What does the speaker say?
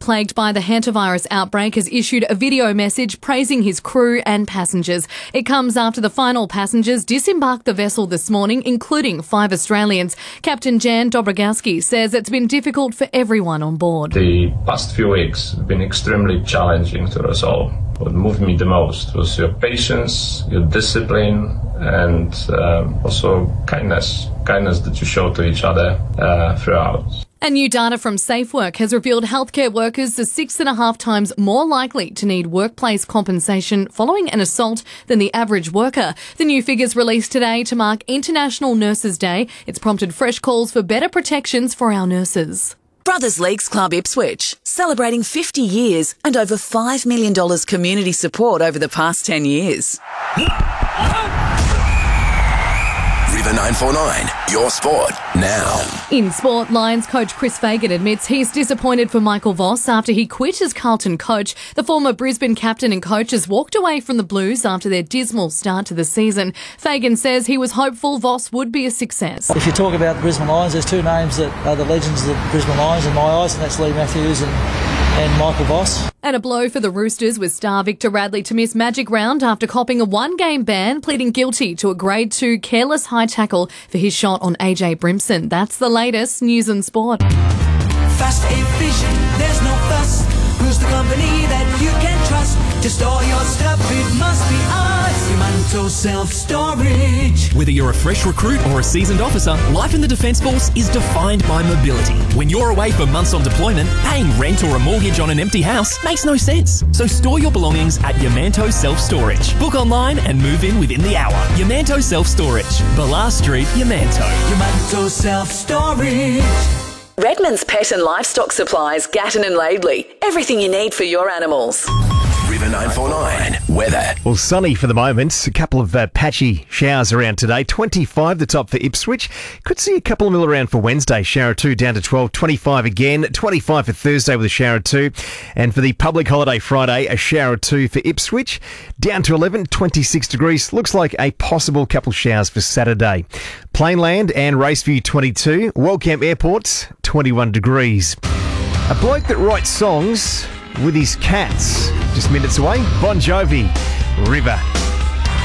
plagued by the hantavirus outbreak has issued a video message praising his crew and passengers. It comes after the final passengers disembarked the vessel this morning, including 5 Australians. Captain Jan Dobrogowski says it's been difficult for everyone on board. The past few weeks have been extremely challenging to us all. What moved me the most was your patience, your discipline, and also kindness that you show to each other throughout. And new data from SafeWork has revealed healthcare workers are 6.5 times more likely to need workplace compensation following an assault than the average worker. The new figures released today to mark International Nurses Day. It's prompted fresh calls for better protections for our nurses. Brothers Leagues Club Ipswich, celebrating 50 years and over $5 million community support over the past 10 years. River 949, your sport now. In sport, Lions coach Chris Fagan admits he's disappointed for Michael Voss after he quit as Carlton coach. The former Brisbane captain and coach has walked away from the Blues after their dismal start to the season. Fagan says he was hopeful Voss would be a success. If you talk about the Brisbane Lions, there's 2 names that are the legends of the Brisbane Lions in my eyes, and that's Lee Matthews and Michael Voss. And a blow for the Roosters with star Victor Radley to miss Magic Round after copping a 1-game ban, pleading guilty to a Grade 2 careless high tackle for his shot on AJ Brimson. That's the latest news and sport. Fast, efficient, there's no fuss. Who's the company that you can trust? To store your stuff, it must be us. Manto Self-Storage. Whether you're a fresh recruit or a seasoned officer, life in the Defence Force is defined by mobility. When you're away for months on deployment, paying rent or a mortgage on an empty house makes no sense. So store your belongings at Yamanto Self-Storage. Book online and move in within the hour. Yamanto Self-Storage. Ballast Street, Yamanto. Yamanto Self-Storage. Redmond's Pet and Livestock Supplies, Gatton and Laidley. Everything you need for your animals. River 949, weather. Well, sunny for the moment. A couple of patchy showers around today. 25 the top for Ipswich. Could see a couple of mil around for Wednesday. Shower 2 down to 12. 25 again. 25 for Thursday with a shower 2. And for the public holiday Friday, a shower 2 for Ipswich. Down to 11. 26 degrees. Looks like a possible couple showers for Saturday. Plainland and Raceview 22. Wellcamp Airport 21 degrees. A bloke that writes songs with his cats. Just minutes away, Bon Jovi, River.